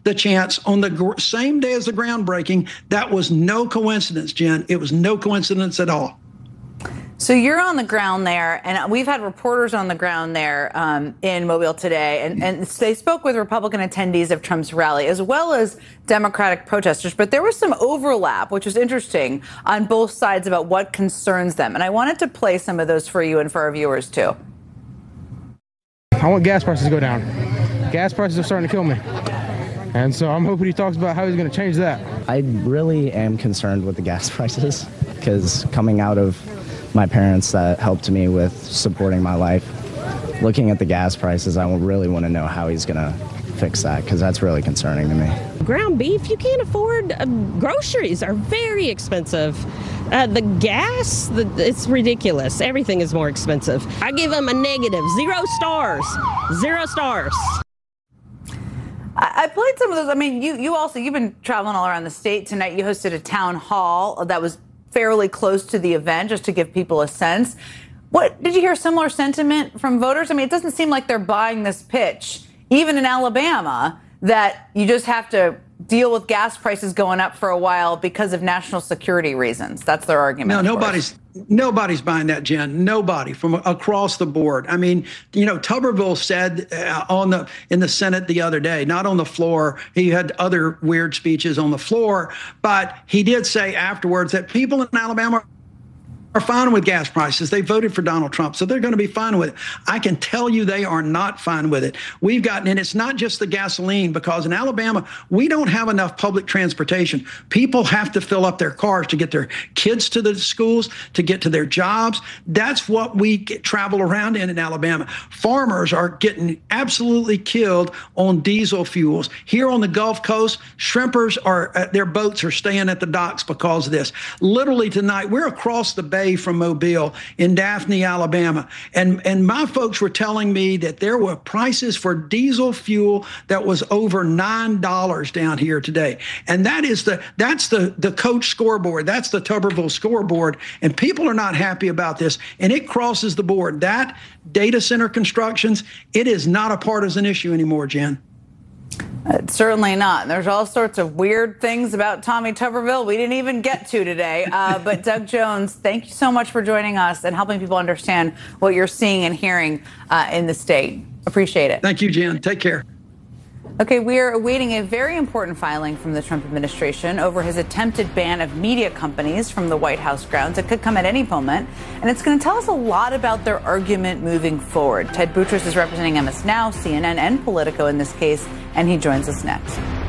the chance on the same day as the groundbreaking. That was no coincidence, Jen. It was no coincidence at all. So you're on the ground there, and we've had reporters on the ground there in Mobile today, and they spoke with Republican attendees of Trump's rally, as well as Democratic protesters. But there was some overlap, which was interesting, on both sides about what concerns them. And I wanted to play some of those for you and for our viewers, too. I want gas prices to go down. Gas prices are starting to kill me. And so I'm hoping he talks about how he's going to change that. I really am concerned with the gas prices, because coming out of my parents that helped me with supporting my life, looking at the gas prices, I really want to know how he's going to fix that, because that's really concerning to me. Ground beef, you can't afford. Groceries are very expensive. The gas, it's ridiculous. Everything is more expensive. I give them a negative. 0 stars. 0 stars. I played some of those. I mean, you've been traveling all around the state tonight. You hosted a town hall that was fairly close to the event, just to give people a sense. What did you hear? Similar sentiment from voters? I mean, it doesn't seem like they're buying this pitch, even in Alabama, that you just have to deal with gas prices going up for a while because of national security reasons. That's their argument. No, nobody's buying that, Jen. Nobody from across the board. I mean, Tuberville said in the Senate the other day, not on the floor. He had other weird speeches on the floor, but he did say afterwards that people in Alabama are fine with gas prices. They voted for Donald Trump, so they're going to be fine with it. I can tell you they are not fine with it. And it's not just the gasoline, because in Alabama, we don't have enough public transportation. People have to fill up their cars to get their kids to the schools, to get to their jobs. That's what we travel around in Alabama. Farmers are getting absolutely killed on diesel fuels. Here on the Gulf Coast, shrimpers their boats are staying at the docks because of this. Literally tonight, we're across the bay from Mobile in Daphne, Alabama. And my folks were telling me that there were prices for diesel fuel that was over $9 down here today. And that's the coach scoreboard. That's the Tuberville scoreboard. And people are not happy about this. And it crosses the board. That data center constructions, it is not a partisan issue anymore, Jen. Certainly not. There's all sorts of weird things about Tommy Tuberville we didn't even get to today. But Doug Jones, thank you so much for joining us and helping people understand what you're seeing and hearing in the state. Appreciate it. Thank you, Jen. Take care. Okay, we are awaiting a very important filing from the Trump administration over his attempted ban of media companies from the White House grounds. It could come at any moment, and it's going to tell us a lot about their argument moving forward. Ted Boutrous is representing MS Now, CNN, and Politico in this case, and he joins us next.